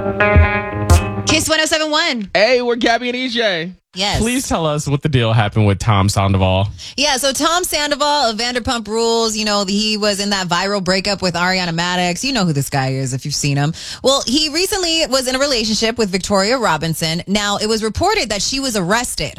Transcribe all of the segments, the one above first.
Kiss 107.1. Hey, we're Gabby and EJ. Yes. Please tell us what the deal happened with Tom Sandoval. Yeah, so Tom Sandoval of Vanderpump Rules, he was in that viral breakup with Ariana Madix. You know who this guy is if you've seen him. Well, he recently was in a relationship with Victoria Robinson. Now, it was reported that she was arrested.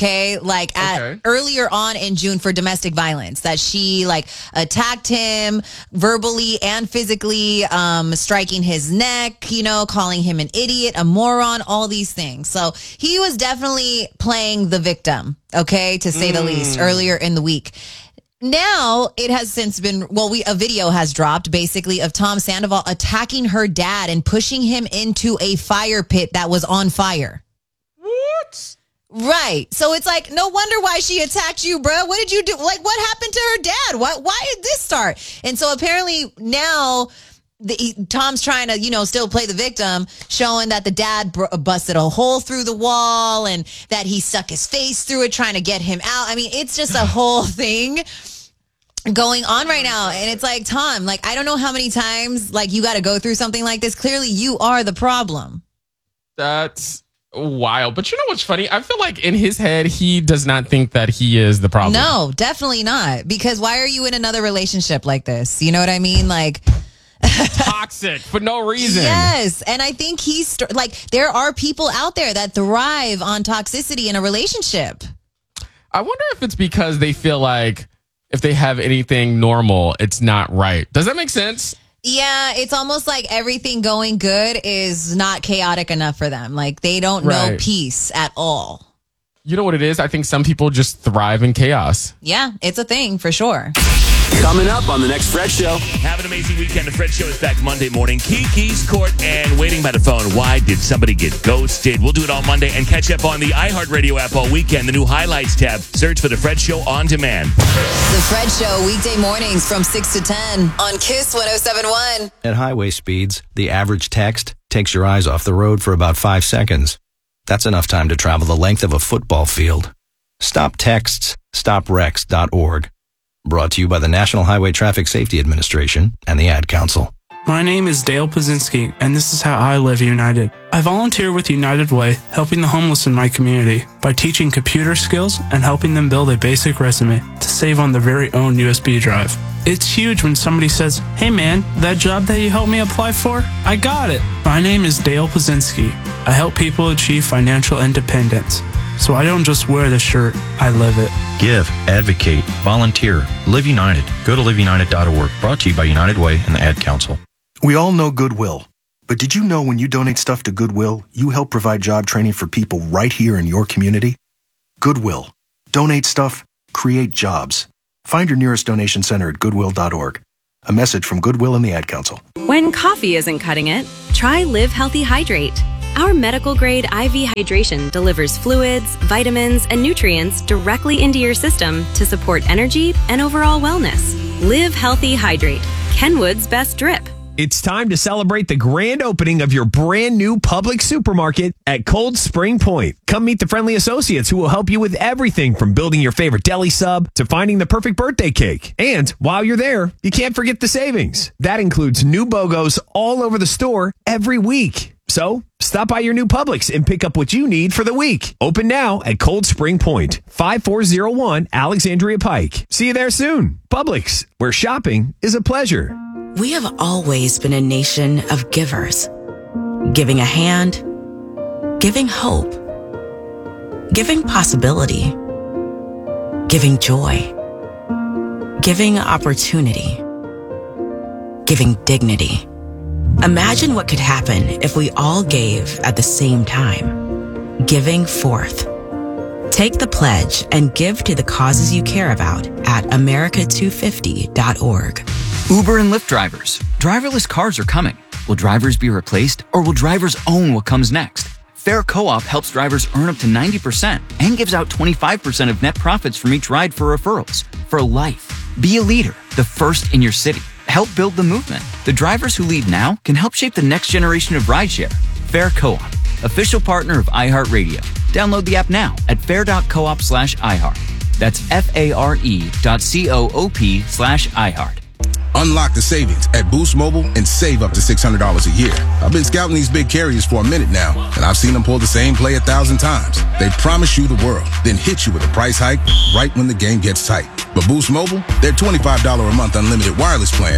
Earlier on in June for domestic violence, that she attacked him verbally and physically, striking his neck, calling him an idiot, a moron, all these things. So he was definitely playing the victim, to say the least, earlier in the week. Now, it has since been, a video has dropped basically of Tom Sandoval attacking her dad and pushing him into a fire pit that was on fire. What? Right. So it's no wonder why she attacked you, bro. What did you do? What happened to her dad? Why did this start? And so apparently now Tom's trying to, still play the victim, showing that the dad busted a hole through the wall and that he stuck his face through it, trying to get him out. I mean, it's just a whole thing going on right now. And it's Tom, I don't know how many times, you got to go through something like this. Clearly, you are the problem. That's wild. But you know what's funny? I feel like in his head, he does not think that he is the problem. No, definitely not. Because why are you in another relationship like this? You know what I mean? Toxic for no reason. Yes. And I think there are people out there that thrive on toxicity in a relationship. I wonder if it's because they feel like if they have anything normal, it's not right. Does that make sense? Yeah, it's almost like everything going good is not chaotic enough for them. They don't know peace at all. You know what it is? I think some people just thrive in chaos. Yeah, it's a thing for sure. Coming up on the next Fred Show. Have an amazing weekend. The Fred Show is back Monday morning. Kiki's Court and Waiting by the Phone. Why did somebody get ghosted? We'll do it all Monday and catch up on the iHeartRadio app all weekend. The new Highlights tab. Search for The Fred Show on demand. The Fred Show, weekday mornings from 6 to 10 on Kiss 107.1. At highway speeds, the average text takes your eyes off the road for about 5 seconds. That's enough time to travel the length of a football field. Stop texts. StopRex.org. Brought to you by the National Highway Traffic Safety Administration and the Ad Council. My name is Dale Pazinski, and this is how I live United. I volunteer with United Way, helping the homeless in my community by teaching computer skills and helping them build a basic resume to save on their very own USB drive. It's huge when somebody says, "Hey man, that job that you helped me apply for, I got it." My name is Dale Pazinski. I help people achieve financial independence. So I don't just wear the shirt, I live it. Give, advocate, volunteer, Live United. Go to liveunited.org. Brought to you by United Way and the Ad Council. We all know Goodwill. But did you know when you donate stuff to Goodwill, you help provide job training for people right here in your community? Goodwill. Donate stuff, create jobs. Find your nearest donation center at goodwill.org. A message from Goodwill and the Ad Council. When coffee isn't cutting it, try Live Healthy Hydrate. Our medical-grade IV hydration delivers fluids, vitamins, and nutrients directly into your system to support energy and overall wellness. Live Healthy Hydrate, Kenwood's best drip. It's time to celebrate the grand opening of your brand new Publix supermarket at Cold Spring Point. Come meet the friendly associates who will help you with everything from building your favorite deli sub to finding the perfect birthday cake. And while you're there, you can't forget the savings. That includes new BOGOs all over the store every week. So, stop by your new Publix and pick up what you need for the week. Open now at Cold Spring Point, 5401 Alexandria Pike. See you there soon. Publix, where shopping is a pleasure. We have always been a nation of givers. Giving a hand, giving hope, giving possibility, giving joy, giving opportunity, giving dignity. Imagine what could happen if we all gave at the same time. Giving forth. Take the pledge and give to the causes you care about at America250.org. Uber and Lyft drivers. Driverless cars are coming. Will drivers be replaced, or will drivers own what comes next? Fair Co-op helps drivers earn up to 90% and gives out 25% of net profits from each ride for referrals. For life. Be a leader, the first in your city. Help build the movement. The drivers who lead now can help shape the next generation of rideshare. Fair Co-op, official partner of iHeartRadio. Download the app now at fair.coop/iHeart. That's FARE.coop/iHeart. Unlock the savings at Boost Mobile and save up to $600 a year. I've been scouting these big carriers for a minute now, and I've seen them pull the same play 1,000 times. They promise you the world, then hit you with a price hike right when the game gets tight. But Boost Mobile, their $25 a month unlimited wireless plan